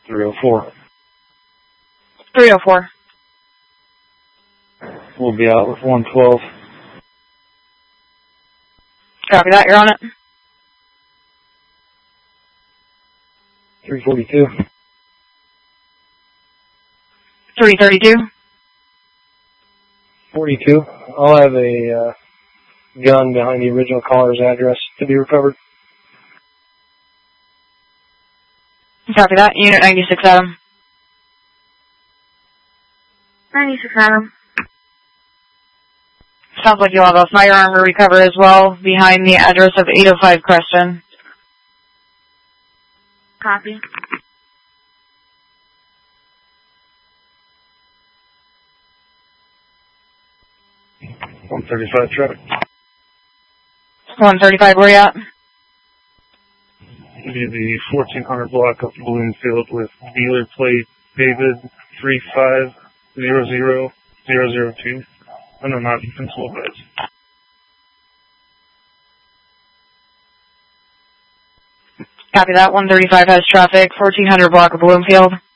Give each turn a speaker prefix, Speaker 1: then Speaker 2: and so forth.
Speaker 1: 304.
Speaker 2: 304.
Speaker 1: We'll be out with 112.
Speaker 2: Copy that, you're on it.
Speaker 1: 342.
Speaker 2: 332.
Speaker 1: 42. I'll have a gun behind the original caller's address to be recovered.
Speaker 2: Copy that. Unit 96 Adam.
Speaker 3: 96 Adam.
Speaker 2: Sounds like you'll have a firearm to recover as well behind the address of 805 Creston.
Speaker 3: Copy.
Speaker 1: .135 traffic.
Speaker 2: 135, where you at?
Speaker 1: It'll be the 1400 block of Bloomfield with dealer plate David 3500002. Under non-defensible beds.
Speaker 2: Copy that. 135 has traffic. 1400 block of Bloomfield.